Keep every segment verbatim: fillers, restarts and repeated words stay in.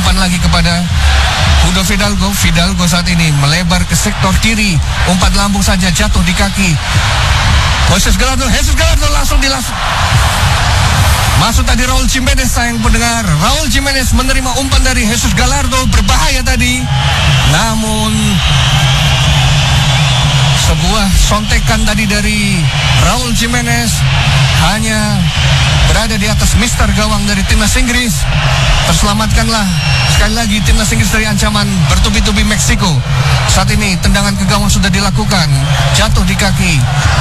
umpan lagi kepada Hugo Fidalgo. Fidalgo saat ini melebar ke sektor kiri, umpan lambung saja jatuh di kaki Jesus Gallardo. Jesus Gallardo langsung dilangsung masuk tadi Raul Jimenez, sayang pendengar. Raul Jimenez menerima umpan dari Jesus Gallardo, berbahaya tadi. Namun sebuah sontekan tadi dari Raul Jimenez hanya berada di atas mister gawang dari timnas Inggris. Terselamatkanlah sekali lagi timnas Inggris dari ancaman bertubi-tubi Meksiko. Saat ini tendangan ke gawang sudah dilakukan, jatuh di kaki.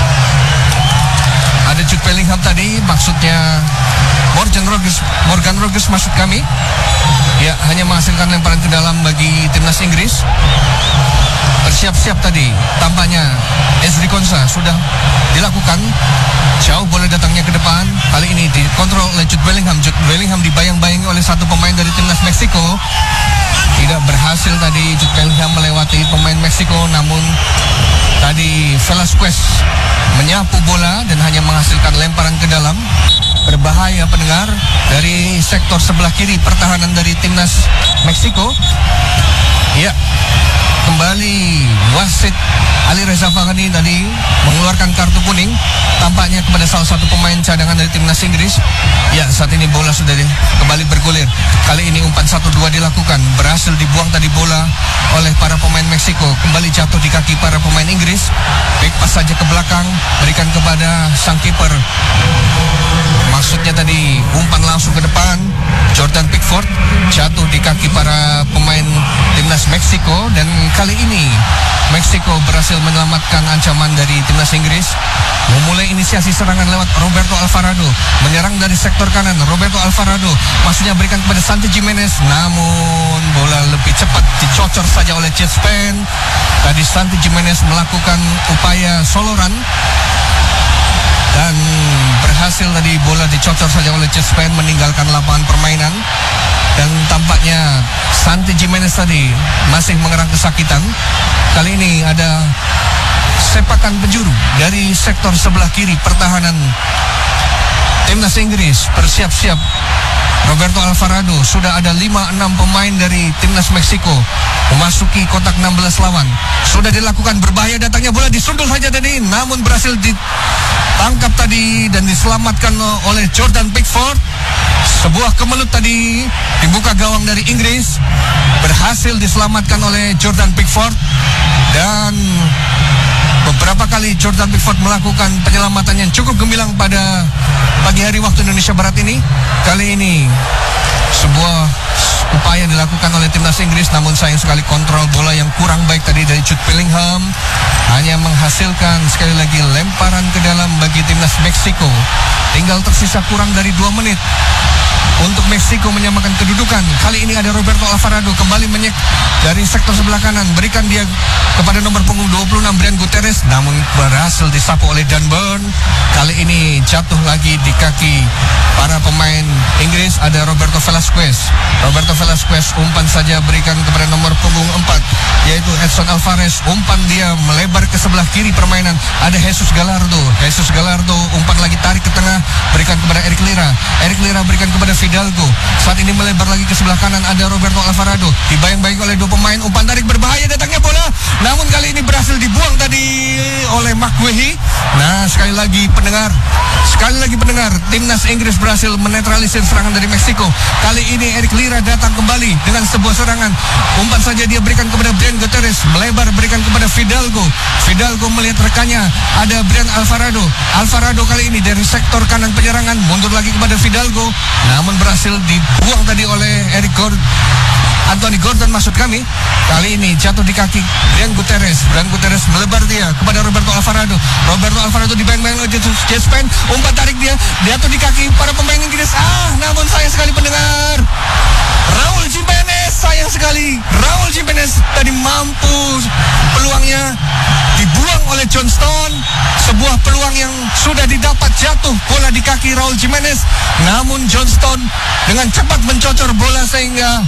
Ada Jude Bellingham tadi, maksudnya Morgan Rogers, Morgan Rogers maksud kami. Ya, hanya menghasilkan lemparan ke dalam bagi timnas Inggris. Bersiap-siap tadi, tampaknya Ezri Konsa sudah dilakukan. Jauh bola datangnya ke depan. Kali ini dikontrol oleh Jude Bellingham. Jude Bellingham dibayang-bayangi oleh satu pemain dari timnas Meksiko. Tidak berhasil tadi Jude Bellingham melewati pemain Meksiko, namun tadi Velasquez menyapu bola dan hanya menghasilkan lemparan ke dalam. Berbahaya pendengar dari sektor sebelah kiri pertahanan dari timnas Meksiko. Ya, kembali wasit Ali Reza Faghani tadi mengeluarkan kartu kuning tampaknya kepada salah satu pemain cadangan dari timnas Inggris. Ya, saat ini bola sudah di, kembali bergulir. Kali ini umpan satu dua dilakukan, berhasil dibuang tadi bola oleh para pemain Meksiko, kembali jatuh di kaki para pemain Inggris. Back pass saja ke belakang, berikan kepada sang kiper. Maksudnya tadi umpan langsung ke depan, Jordan Pickford jatuh di kaki para pemain timnas Meksiko. Dan kali ini Meksiko berhasil menyelamatkan ancaman dari timnas Inggris. Memulai inisiasi serangan lewat Roberto Alvarado, menyerang dari sektor kanan. Roberto Alvarado maksudnya berikan kepada Santi Jimenez, namun bola lebih cepat dicocor saja oleh Jet Spen. Tadi Santi Jimenez melakukan upaya solo run dan berhasil tadi bola dicocor saja oleh Jet Spen, meninggalkan lapangan permainan. Dan tampaknya Santi Jimenez tadi masih mengerang kesakitan. Kali ini ada sepakan penjuru dari sektor sebelah kiri pertahanan timnas Inggris. Bersiap-siap Roberto Alvarado. Sudah ada lima enam pemain dari timnas Meksiko memasuki kotak enam belas lawan. Sudah dilakukan, berbahaya datangnya bola, disundul saja tadi, namun berhasil ditangkap tadi dan diselamatkan oleh Jordan Pickford. Sebuah kemelut tadi dibuka gawang dari Inggris, berhasil diselamatkan oleh Jordan Pickford. Dan beberapa kali Jordan Pickford melakukan penyelamatan yang cukup gemilang pada pagi hari waktu Indonesia Barat ini. Kali ini sebuah upaya dilakukan oleh timnas Inggris, namun sayang sekali kontrol bola yang kurang baik tadi dari Jude Bellingham hanya menghasilkan sekali lagi lemparan ke dalam bagi timnas Meksiko. Tinggal tersisa kurang dari dua menit untuk Meksiko menyamakan kedudukan. Kali ini ada Roberto Alvarado kembali menyek dari sektor sebelah kanan, berikan dia kepada nomor punggung dua puluh enam Brian Guterres, namun berhasil disapu oleh Dan Burn. Kali ini jatuh lagi di kaki para pemain Inggris. Ada Roberto Velasquez. Roberto Velasquez umpan saja berikan kepada nomor punggung empat, yaitu Edson Alvarez. Umpan dia melebar ke sebelah kiri permainan. Ada Jesus Gallardo. Jesus Gallardo umpan lagi, tarik ke tengah, berikan kepada Eric Lira. Eric Lira berikan kepada Fidalgo. Saat ini melebar lagi ke sebelah kanan, ada Roberto Alvarado. Dibayang-bayang oleh dua pemain, umpan tarik berbahaya datangnya bola, namun kali ini berhasil dibuang tadi oleh Makwehi. Nah, sekali lagi pendengar, sekali lagi pendengar, timnas Inggris berhasil menetralisir serangan dari Meksiko. Kali ini Eric Lira datang kembali dengan sebuah serangan. Umpan saja dia berikan kepada Brian Guterres, melebar berikan kepada Fidalgo. Fidalgo melihat rekannya, ada Brian Alvarado. Alvarado kali ini dari sektor kanan penyerangan, mundur lagi kepada Fidalgo, namun berhasil dibuang tadi oleh Eric Gordon. Anthony Gordon maksud kami. Kali ini jatuh di kaki Brian Guterres. Brian Guterres melebar dia kepada Roberto Alvarado. Roberto Alvarado dibayang-bayang oleh Jet Spen. Umpan tarik dia, jatuh di kaki para pemain Inggris. Ah, namun sayang sekali pendengar, Raul Jimenez, sayang sekali Raul Jimenez tadi mampu, peluangnya dibuang oleh John Stone. Sebuah peluang yang sudah didapat, jatuh bola di kaki Raul Jimenez, namun John Stone dengan cepat mencocor bola sehingga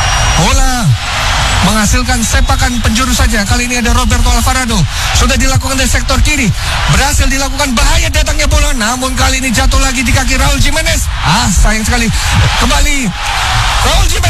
bola menghasilkan sepakan penjuru saja. Kali ini ada Roberto Alvarado. Sudah dilakukan dari sektor kiri, berhasil dilakukan, bahaya datangnya bola, namun kali ini jatuh lagi di kaki Raul Jimenez. Ah, sayang sekali. Kembali Raul Jimenez.